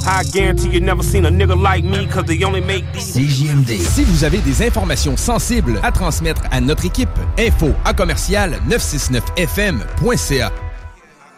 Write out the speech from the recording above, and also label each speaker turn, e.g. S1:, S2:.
S1: I guarantee you never seen a nigga like me, cause they only make these.
S2: CJMD. Si vous avez des informations sensibles à transmettre à notre équipe, info@969fm.ca.